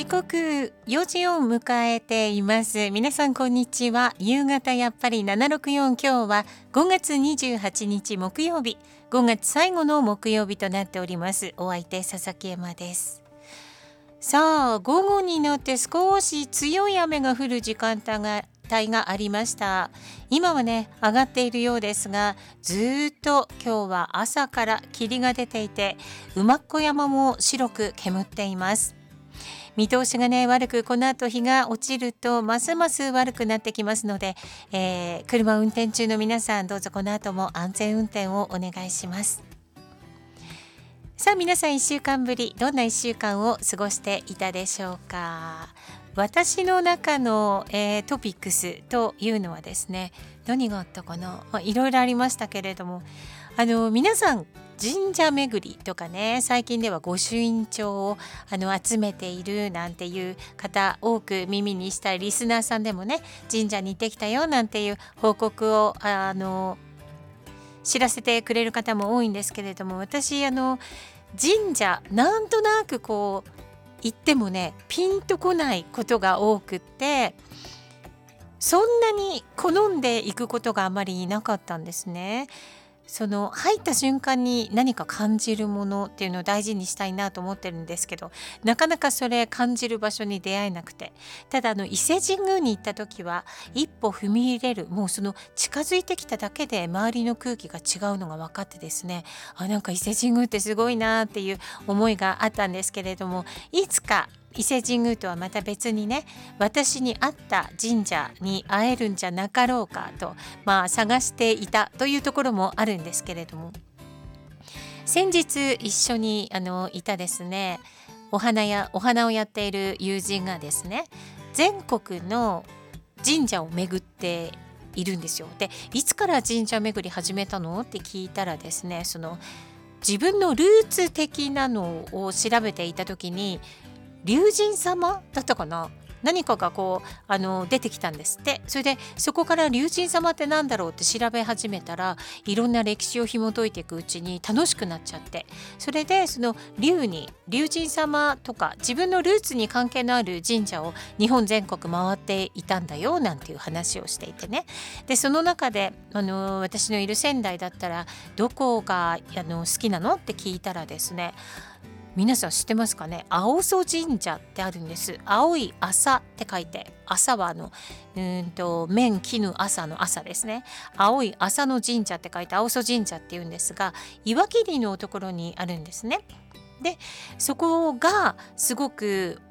刻4時を迎えています。皆さんこんにちは。夕方やっぱり764、今日は5月28日木曜日、5月最後の木曜日となっております。お相手佐々木恵麻です。さあ、午後になって少し強い雨が降る時間帯がありました。今はね上がっているようですが、ずっと今日は朝から霧が出ていて、馬子山も白く煙っています。見通しがね悪く、この後日が落ちるとますます悪くなってきますので、車運転中の皆さん、どうぞこの後も安全運転をお願いします。さあ皆さん、1週間ぶり、どんな1週間を過ごしていたでしょうか。私の中の、トピックスというのはですね、何があったかな、いろいろありましたけれども、皆さん神社巡りとかね、最近では御朱印帳を集めているなんていう方多く耳にしたリスナーさんでもね、神社に行ってきたよなんていう報告を知らせてくれる方も多いんですけれども、私神社なんとなくこう行ってもねピンとこないことが多くって、そんなに好んでいくことがあまりなかったんですね。その入った瞬間に何か感じるものっていうのを大事にしたいなと思ってるんですけど、なかなかそれ感じる場所に出会えなくて、ただ伊勢神宮に行った時は一歩踏み入れる、もうその近づいてきただけで周りの空気が違うのが分かってですね、なんか伊勢神宮ってすごいなっていう思いがあったんですけれども、いつか伊勢神宮とはまた別にね、私に合った神社に会えるんじゃなかろうかと、探していたというところもあるんですけれども、先日一緒にいたですね、お花をやっている友人がですね、全国の神社を巡っているんですよ。で、いつから神社巡り始めたのって聞いたらですね、その自分のルーツ的なのを調べていた時に、龍神様だったかな、何かがこう出てきたんですって。それでそこから龍神様ってなんだろうって調べ始めたら、いろんな歴史を紐解いていくうちに楽しくなっちゃって、それでその龍神様とか自分のルーツに関係のある神社を日本全国回っていたんだよなんていう話をしていてね。でその中で私のいる仙台だったらどこが好きなのって聞いたらですね、皆さん知ってますかね、青曽神社ってあるんです。青い朝って書いて、朝は面絹朝の朝ですね。青い朝の神社って書いて青曽神社っていうんですが、岩切のところにあるんですね。でそこがすごく